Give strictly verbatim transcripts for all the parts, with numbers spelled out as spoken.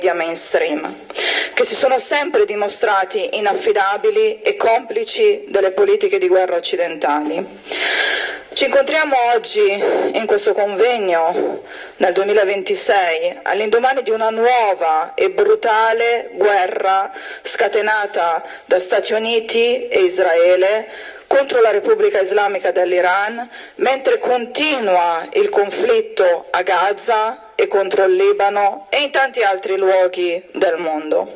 mainstream, che si sono sempre dimostrati inaffidabili e complici delle politiche di guerra occidentali. Ci incontriamo oggi in questo convegno nel duemilaventisei, all'indomani di una nuova e brutale guerra scatenata da Stati Uniti e Israele contro la Repubblica Islamica dell'Iran, mentre continua il conflitto a Gaza e contro il Libano e in tanti altri luoghi del mondo.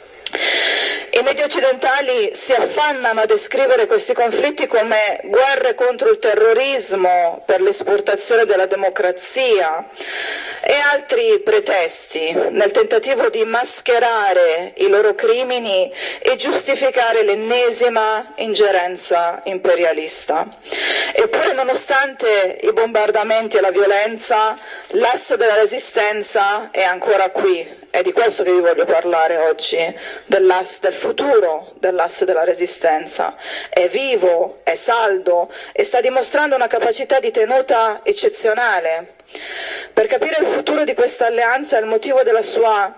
I media occidentali si affannano a descrivere questi conflitti come guerre contro il terrorismo, per l'esportazione della democrazia e altri pretesti, nel tentativo di mascherare i loro crimini e giustificare l'ennesima ingerenza imperialista. Eppure, nonostante i bombardamenti e la violenza, l'asse della resistenza è ancora qui. È di questo che vi voglio parlare oggi, dell'asse del futuro dell'asse della resistenza. È vivo, è saldo e sta dimostrando una capacità di tenuta eccezionale. Per capire il futuro di questa alleanza e il motivo della sua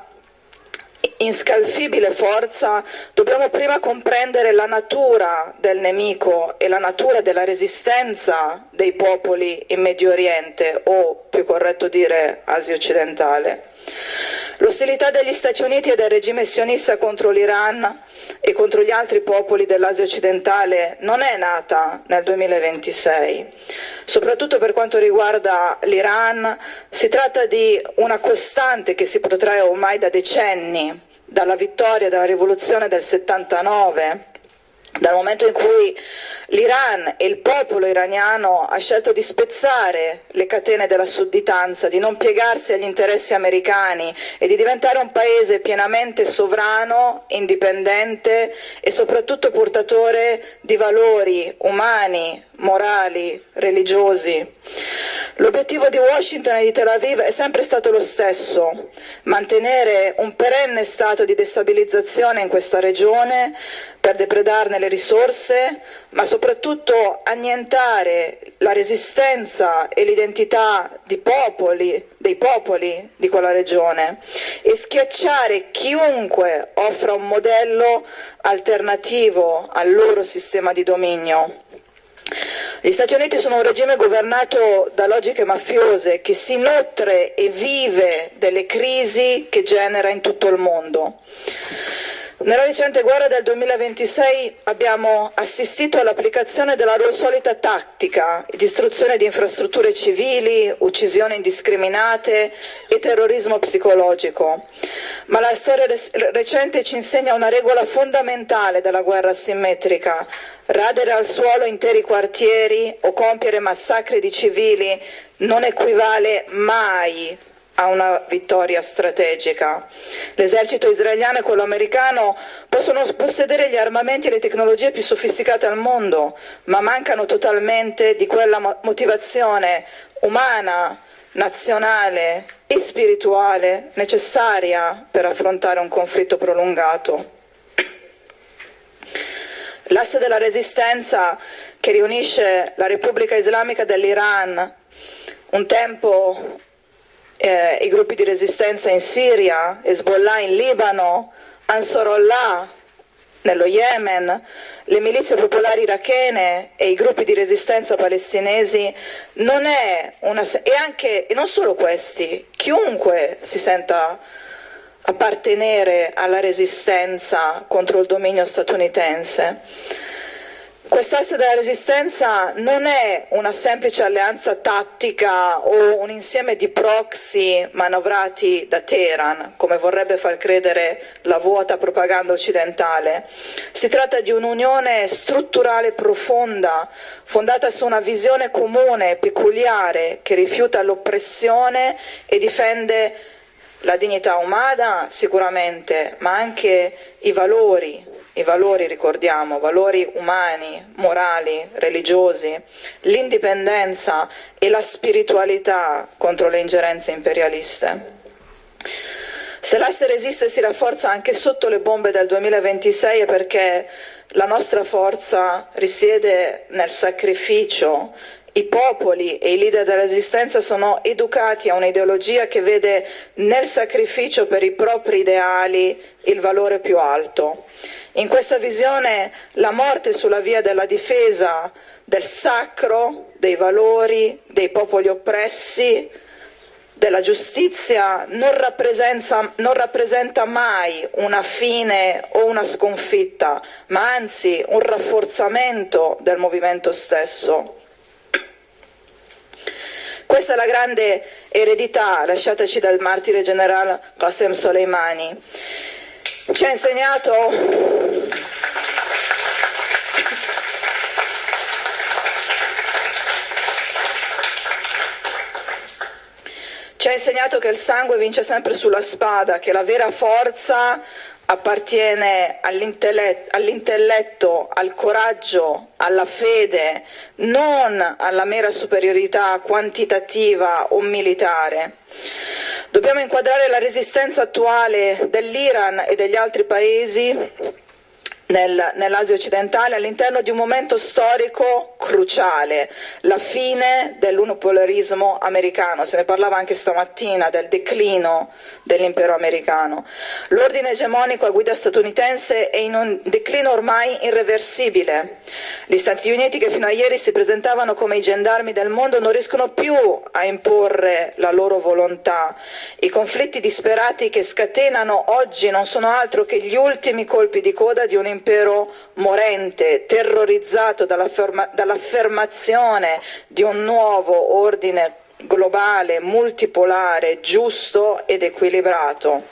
inscalfibile forza, dobbiamo prima comprendere la natura del nemico e la natura della resistenza dei popoli in Medio Oriente, o più corretto dire Asia occidentale. L'ostilità degli Stati Uniti e del regime sionista contro l'Iran e contro gli altri popoli dell'Asia occidentale non è nata nel duemilaventisei. Soprattutto per quanto riguarda l'Iran, si tratta di una costante che si protrae ormai da decenni, dalla vittoria della rivoluzione del settantanove, dal momento in cui l'Iran e il popolo iraniano ha scelto di spezzare le catene della sudditanza, di non piegarsi agli interessi americani e di diventare un paese pienamente sovrano, indipendente e soprattutto portatore di valori umani, morali, religiosi. L'obiettivo di Washington e di Tel Aviv è sempre stato lo stesso: mantenere un perenne stato di destabilizzazione in questa regione per depredarne le risorse, ma soprattutto annientare la resistenza e l'identità di popoli, dei popoli di quella regione e schiacciare chiunque offra un modello alternativo al loro sistema di dominio. Gli Stati Uniti sono un regime governato da logiche mafiose che si nutre e vive delle crisi che genera in tutto il mondo. Nella recente guerra del duemilaventisei abbiamo assistito all'applicazione della loro solita tattica: distruzione di infrastrutture civili, uccisioni indiscriminate e terrorismo psicologico. Ma la storia recente ci insegna una regola fondamentale della guerra asimmetrica: radere al suolo interi quartieri o compiere massacri di civili non equivale mai a una vittoria strategica. L'esercito israeliano e quello americano possono possedere gli armamenti e le tecnologie più sofisticate al mondo, ma mancano totalmente di quella motivazione umana, nazionale e spirituale necessaria per affrontare un conflitto prolungato. L'asse della resistenza che riunisce la Repubblica Islamica dell'Iran, un tempo eh, i gruppi di resistenza in Siria, Hezbollah in Libano, Ansarullah nello Yemen, le milizie popolari irachene e i gruppi di resistenza palestinesi, non è una, e anche, e non solo questi, chiunque si senta appartenere alla resistenza contro il dominio statunitense. Quest'asse della resistenza non è una semplice alleanza tattica o un insieme di proxy manovrati da Teheran, come vorrebbe far credere la vuota propaganda occidentale. Si tratta di un'unione strutturale profonda, fondata su una visione comune, peculiare, che rifiuta l'oppressione e difende la dignità umana sicuramente, ma anche i valori. I valori, ricordiamo, valori umani, morali, religiosi, l'indipendenza e la spiritualità contro le ingerenze imperialiste. Se l'asse resiste e si rafforza anche sotto le bombe del duemilaventisei è perché la nostra forza risiede nel sacrificio I popoli e i leader della resistenza sono educati a un'ideologia che vede nel sacrificio per i propri ideali il valore più alto. In questa visione la morte sulla via della difesa del sacro, dei valori, dei popoli oppressi, della giustizia non rappresenta, non rappresenta mai una fine o una sconfitta, ma anzi un rafforzamento del movimento stesso. Questa è la grande eredità lasciataci dal martire generale Qasem Soleimani. Ci ha insegnato Ci ha insegnato che il sangue vince sempre sulla spada, che la vera forza appartiene all'intelletto, al coraggio, alla fede, non alla mera superiorità quantitativa o militare. Dobbiamo inquadrare la resistenza attuale dell'Iran e degli altri paesi Nel, nell'Asia occidentale all'interno di un momento storico cruciale, la fine dell'unipolarismo americano. Se ne parlava anche stamattina del declino dell'impero americano. L'ordine egemonico a guida statunitense è in un declino ormai irreversibile. Gli Stati Uniti, che fino a ieri si presentavano come i gendarmi del mondo, non riescono più a imporre la loro volontà. I conflitti disperati che scatenano oggi non sono altro che gli ultimi colpi di coda di un impero morente, terrorizzato dall'affermazione di un nuovo ordine globale, multipolare, giusto ed equilibrato.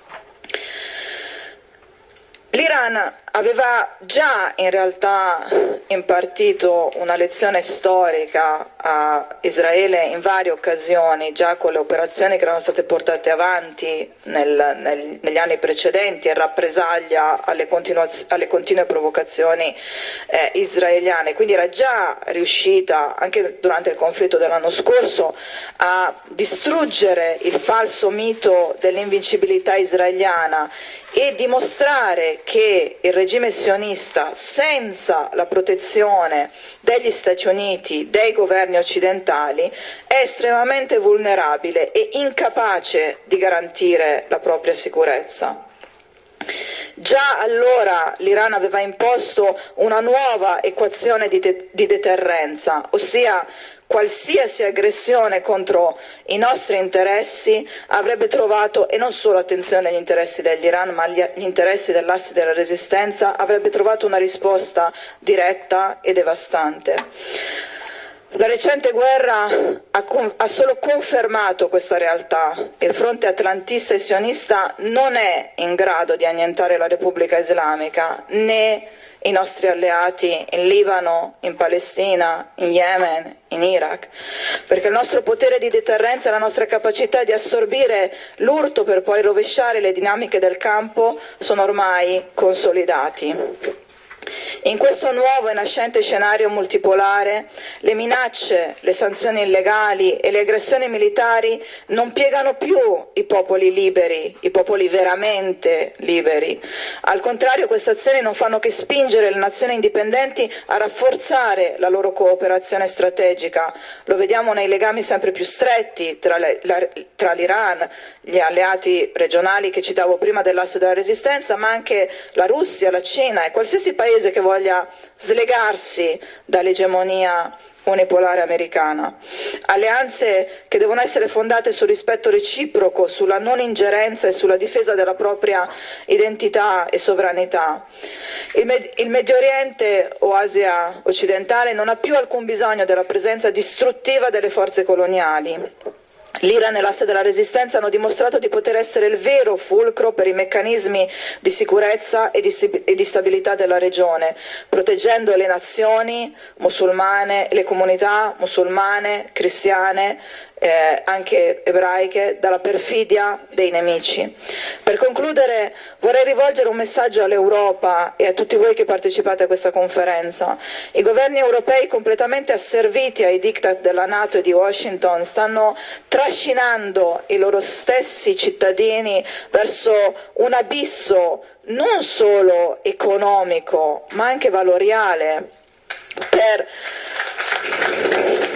L'Iran aveva già in realtà impartito una lezione storica a Israele in varie occasioni, già con le operazioni che erano state portate avanti nel, nel, negli anni precedenti in rappresaglia alle, alle continue provocazioni eh, israeliane. Quindi era già riuscita, anche durante il conflitto dell'anno scorso, a distruggere il falso mito dell'invincibilità israeliana e dimostrare che il regime sionista, senza la protezione degli Stati Uniti, dei governi occidentali, è estremamente vulnerabile e incapace di garantire la propria sicurezza. Già allora l'Iran aveva imposto una nuova equazione di, de- di deterrenza, ossia qualsiasi aggressione contro i nostri interessi avrebbe trovato, e non solo attenzione agli interessi dell'Iran, ma agli interessi dell'asse della resistenza, avrebbe trovato una risposta diretta e devastante. La recente guerra ha, ha solo confermato questa realtà. Il fronte atlantista e sionista non è in grado di annientare la Repubblica Islamica, né i nostri alleati in Libano, in Palestina, in Yemen, in Iraq, perché il nostro potere di deterrenza e la nostra capacità di assorbire l'urto per poi rovesciare le dinamiche del campo sono ormai consolidati. In questo nuovo e nascente scenario multipolare, le minacce, le sanzioni illegali e le aggressioni militari non piegano più i popoli liberi, i popoli veramente liberi. Al contrario, queste azioni non fanno che spingere le nazioni indipendenti a rafforzare la loro cooperazione strategica. Lo vediamo nei legami sempre più stretti tra, le, la, tra l'Iran, gli alleati regionali che citavo prima dell'asse della resistenza, ma anche la Russia, la Cina e qualsiasi paese che voglia slegarsi dall'egemonia unipolare americana. Alleanze che devono essere fondate sul rispetto reciproco, sulla non ingerenza e sulla difesa della propria identità e sovranità. Il, Med- il Medio Oriente o Asia occidentale non ha più alcun bisogno della presenza distruttiva delle forze coloniali. L'Iran e l'asse della resistenza hanno dimostrato di poter essere il vero fulcro per i meccanismi di sicurezza e di, e di stabilità della regione, proteggendo le nazioni musulmane, le comunità musulmane, cristiane, eh, anche ebraiche, dalla perfidia dei nemici. Per concludere vorrei rivolgere un messaggio all'Europa e a tutti voi che partecipate a questa conferenza. I governi europei, completamente asserviti ai diktat della NATO e di Washington, stanno trascinando i loro stessi cittadini verso un abisso non solo economico ma anche valoriale per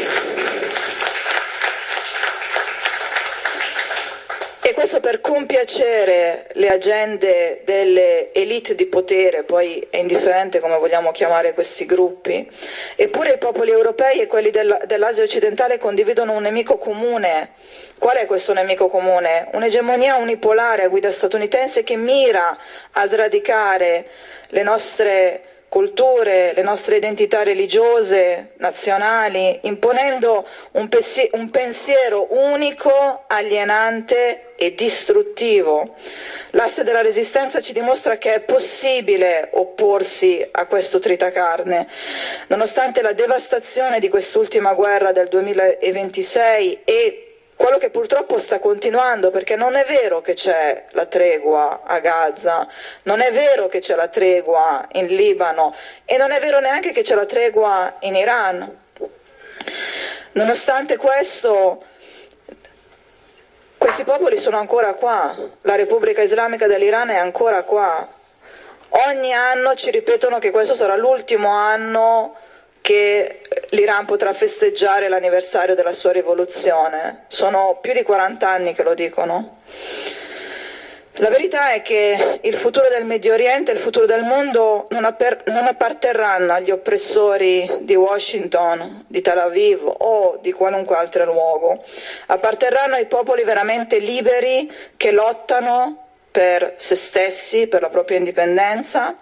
E questo per compiacere le agende delle elite di potere, poi è indifferente come vogliamo chiamare questi gruppi. Eppure i popoli europei e quelli dell'Asia occidentale condividono un nemico comune. Qual è questo nemico comune? Un'egemonia unipolare a guida statunitense che mira a sradicare le nostre culture, le nostre identità religiose, nazionali, imponendo un, un pensiero unico, alienante e distruttivo. L'asse della resistenza ci dimostra che è possibile opporsi a questo tritacarne, nonostante la devastazione di quest'ultima guerra del duemilaventisei e quello che purtroppo sta continuando, perché non è vero che c'è la tregua a Gaza, non è vero che c'è la tregua in Libano e non è vero neanche che c'è la tregua in Iran. Nonostante questo, questi popoli sono ancora qua, la Repubblica Islamica dell'Iran è ancora qua. Ogni anno ci ripetono che questo sarà l'ultimo anno che l'Iran potrà festeggiare l'anniversario della sua rivoluzione. Sono più di quaranta anni che lo dicono. La verità è che il futuro del Medio Oriente e il futuro del mondo non, apper- non apparterranno agli oppressori di Washington, di Tel Aviv o di qualunque altro luogo. Apparterranno ai popoli veramente liberi che lottano per se stessi, per la propria indipendenza.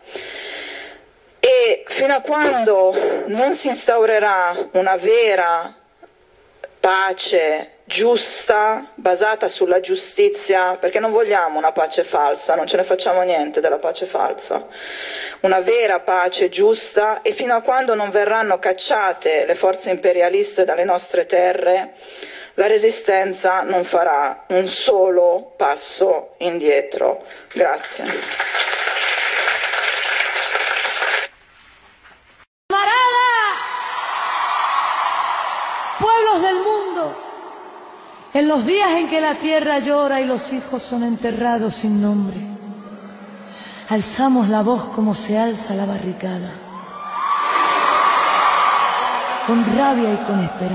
E fino a quando non si instaurerà una vera pace giusta, basata sulla giustizia, perché non vogliamo una pace falsa, non ce ne facciamo niente della pace falsa, una vera pace giusta, e fino a quando non verranno cacciate le forze imperialiste dalle nostre terre, la resistenza non farà un solo passo indietro. Grazie. Pueblos del mundo, en los días en que la tierra llora y los hijos son enterrados sin nombre, alzamos la voz como se alza la barricada, con rabia y con esperanza.